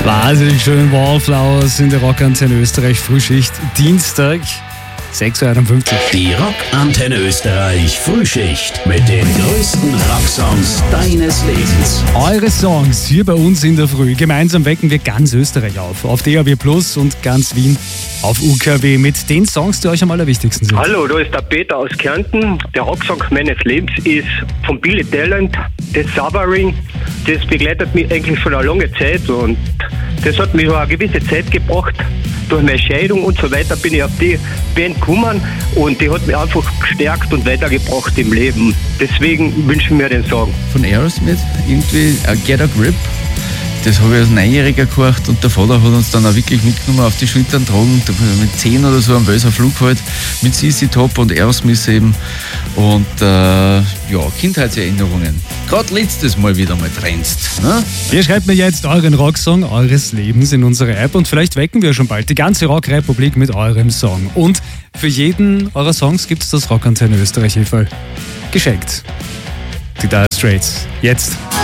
Wahnsinnig schön, Wallflowers in der Rockantenne Österreich, Frühschicht, Dienstag, 6.51 Uhr. Die Rockantenne Österreich Frühschicht mit den größten Rocksongs deines Lebens. Eure Songs hier bei uns in der Früh. Gemeinsam wecken wir ganz Österreich auf DAB+ und ganz Wien auf UKW mit den Songs, die euch am allerwichtigsten sind. Hallo, da ist der Peter aus Kärnten. Der Rocksong meines Lebens ist von Billy Talent, das Suffering. Das begleitet mich eigentlich schon eine lange Zeit und das hat mich über eine gewisse Zeit gebracht. Durch meine Scheidung und so weiter bin ich auf die Band gekommen und die hat mich einfach gestärkt und weitergebracht im Leben. Deswegen wünsche ich mir den Song. Von Aerosmith, irgendwie Get a Grip. Das habe ich als Neunjähriger gehört und der Vater hat uns dann auch wirklich mitgenommen, auf die Schultern getragen, mit 10 oder so am Wölser Flug halt, mit CC Top und Aerosmith eben. Und Kindheitserinnerungen. Gerade letztes Mal wieder mal trennst. Ne? Ihr schreibt mir jetzt euren Rocksong eures Lebens in unsere App und vielleicht wecken wir schon bald die ganze Rockrepublik mit eurem Song. Und für jeden eurer Songs gibt es das Rockantenne Österreich Heferl geschenkt. Die Dire Straits. Jetzt.